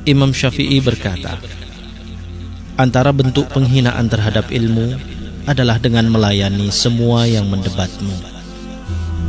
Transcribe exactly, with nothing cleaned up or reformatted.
Imam Syafi'i berkata, antara bentuk penghinaan terhadap ilmu adalah dengan melayani semua yang mendebatmu.